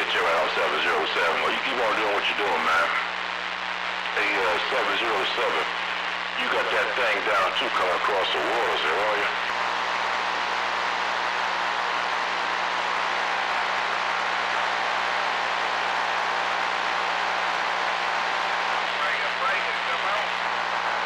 check right out 707. Well, you keep on doing what you're doing, man. Hey, 707, you got that thing down too coming across the waters there, are you?